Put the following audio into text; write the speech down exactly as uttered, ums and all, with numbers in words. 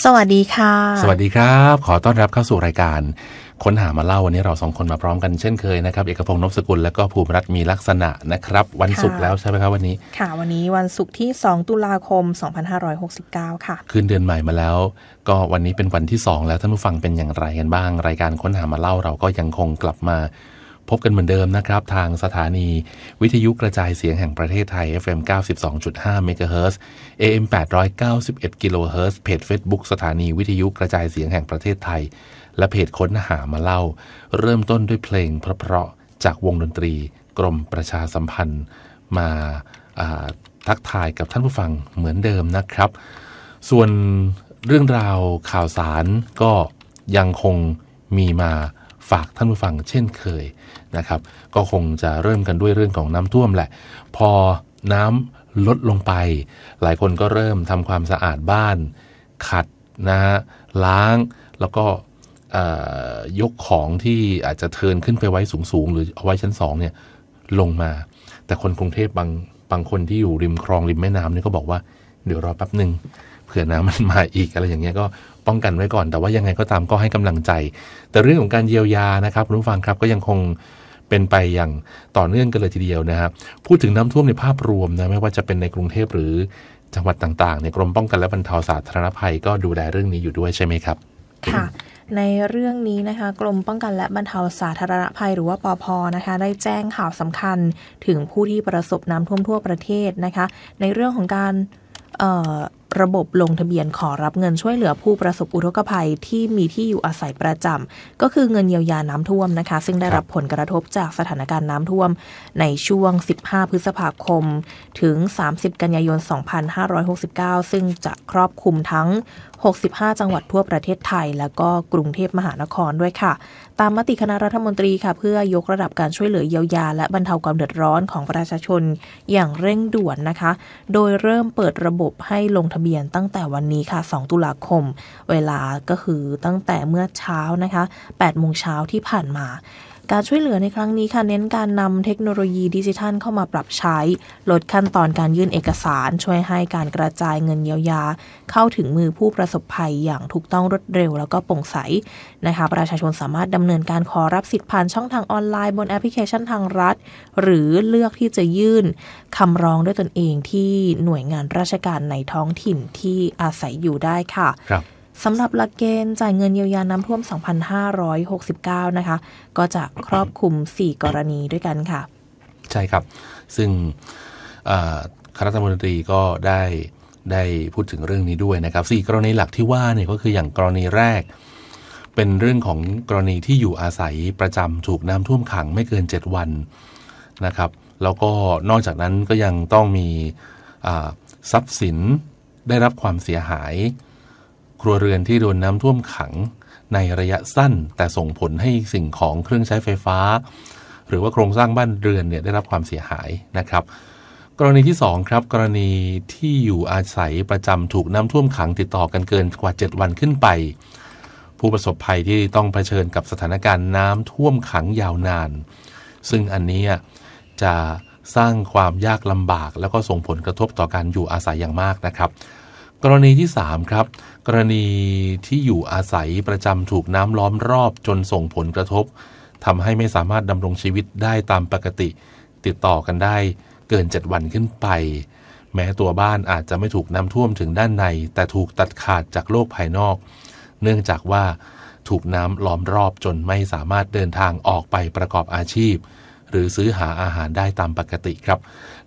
สวัสดีค่ะสวัสดีครับขอต้อนรับเข้าสู่รายการค้นหามาเล่าวันนี้เราสองคนมาพร้อมกันเช่นเคยนะครับเอกพงษ์นพสกุลและก็ภูมิรัตน์มีลักษณะนะครับวันศุกร์แล้วใช่ไหมครับวันนี้ค่ะวันนี้วันศุกร์ที่สองตุลาคมสองพันห้าร้อยหกสิบเก้าค่ะขึ้นเดือนใหม่มาแล้วก็วันนี้เป็นวันที่สองแล้วท่านผู้ฟังเป็นอย่างไรกันบ้างรายการค้นหามาเล่าเราก็ยังคงกลับมาพบกันเหมือนเดิมนะครับทางสถานีวิทยุกระจายเสียงแห่งประเทศไทย เอฟ เอ็ม เก้าสิบสองจุดห้า เมกะเฮิรตซ์ เอ เอ็ม แปดร้อยเก้าสิบเอ็ด กิโลเฮิรตซ์เพจ Facebook สถานีวิทยุกระจายเสียงแห่งประเทศไทยและเพจค้นหามาเล่าเริ่มต้นด้วยเพลงเพราะๆจากวงดนตรีกรมประชาสัมพันธ์มาทักทายกับท่านผู้ฟังเหมือนเดิมนะครับส่วนเรื่องราวข่าวสารก็ยังคงมีมาฝากท่านผู้ฟังเช่นเคยนะครับก็คงจะเริ่มกันด้วยเรื่องของน้ำท่วมแหละพอน้ำลดลงไปหลายคนก็เริ่มทำความสะอาดบ้านขัดนะฮะล้างแล้วก็ยกของที่อาจจะเทินขึ้นไปไว้สูงๆหรือเอาไว้ชั้นสองเนี่ยลงมาแต่คนกรุงเทพบางบางคนที่อยู่ริมคลองริมแม่น้ำนี่ก็บอกว่าเดี๋ยวรอแป๊บนึงเผื่อน้ำมันมาอีกอะไรอย่างเงี้ยก็ป้องกันไว้ก่อนแต่ว่ายังไงก็ตามก็ให้กำลังใจแต่เรื่องของการเยียวยานะครับคุณผู้ฟังครับก็ยังคงเป็นไปอย่างต่อเนื่องกันเลยทีเดียวนะครับพูดถึงน้ำท่วมในภาพรวมนะไม่ว่าจะเป็นในกรุงเทพหรือจังหวัดต่างๆในกรมป้องกันและบรรเทาสาธารณภัยก็ดูแลเรื่องนี้อยู่ด้วยใช่ไหมครับค่ะในเรื่องนี้นะคะกรมป้องกันและบรรเทาสาธารณภัยหรือว่าปภ.นะคะได้แจ้งข่าวสำคัญถึงผู้ที่ประสบน้ำท่วมทั่วประเทศนะคะในเรื่องของการระบบลงทะเบียนขอรับเงินช่วยเหลือผู้ประสบอุทกภัยที่มีที่อยู่อาศัยประจำก็คือเงินเยียวยาน้ำท่วมนะคะซึ่งได้รับผลกระทบจากสถานการณ์น้ำท่วมในช่วงสิบห้าพฤษภาคมถึงสามสิบกันยายนสองพันห้าร้อยหกสิบเก้าซึ่งจะครอบคลุมทั้งหกสิบห้าจังหวัดทั่วประเทศไทยแล้วก็กรุงเทพมหานครด้วยค่ะตามมติคณะรัฐมนตรีค่ะเพื่อยกระดับการช่วยเหลือเยียวยาและบรรเทาความเดือดร้อนของประชาชนอย่างเร่งด่วนนะคะโดยเริ่มเปิดระบบให้ลงทะเบียนตั้งแต่วันนี้ค่ะสองตุลาคมเวลาก็คือตั้งแต่เมื่อเช้านะคะแปดโมงเช้าที่ผ่านมาการช่วยเหลือในครั้งนี้ค่ะเน้นการนำเทคโนโลยีดิจิทัลเข้ามาปรับใช้ลดขั้นตอนการยื่นเอกสารช่วยให้การกระจายเงินเยียวยาเข้าถึงมือผู้ประสบภัยอย่างถูกต้องรวดเร็วแล้วก็โปร่งใสนะคะประชาชนสามารถดำเนินการขอรับสิทธิ์ผ่านช่องทางออนไลน์บนแอปพลิเคชันทางรัฐหรือเลือกที่จะยื่นคำร้องด้วยตนเองที่หน่วยงานราชการในท้องถิ่นที่อาศัยอยู่ได้ค่ะครับสำหรับหลักเกณฑ์จ่ายเงินเยียวยาน้ำท่วม สองพันห้าร้อยหกสิบเก้า นะคะก็จะครอบคลุมสี่กรณีด้วยกันค่ะใช่ครับซึ่งคณะรัฐมนตรีก็ได้ได้พูดถึงเรื่องนี้ด้วยนะครับสี่กรณีหลักที่ว่าเนี่ยก็คืออย่างกรณีแรกเป็นเรื่องของกรณีที่อยู่อาศัยประจำถูกน้ำท่วมขังไม่เกินเจ็ดวันนะครับแล้วก็นอกจากนั้นก็ยังต้องมีทรัพย์สินได้รับความเสียหายครัวเรือนที่โดนน้ำท่วมขังในระยะสั้นแต่ส่งผลให้สิ่งของเครื่องใช้ไฟฟ้าหรือว่าโครงสร้างบ้านเรือนเนี่ยได้รับความเสียหายนะครับกรณีที่สองครับกรณีที่อยู่อาศัยประจำถูกน้ำท่วมขังติดต่อกันเกินกว่าเจ็ดวันขึ้นไปผู้ประสบภัยที่ต้องเผชิญกับสถานการณ์น้ำท่วมขังยาวนานซึ่งอันนี้จะสร้างความยากลำบากแล้วก็ส่งผลกระทบต่อการอยู่อาศัยอย่างมากนะครับกรณีที่สามครับกรณีที่อยู่อาศัยประจำถูกน้ำล้อมรอบจนส่งผลกระทบทำให้ไม่สามารถดำรงชีวิตได้ตามปกติติดต่อกันได้เกินเจ็ดวันขึ้นไปแม้ตัวบ้านอาจจะไม่ถูกน้ำท่วมถึงด้านในแต่ถูกตัดขาดจากโลกภายนอกเนื่องจากว่าถูกน้ำล้อมรอบจนไม่สามารถเดินทางออกไปประกอบอาชีพหรือซื้อหาอาหารได้ตามปกติครับ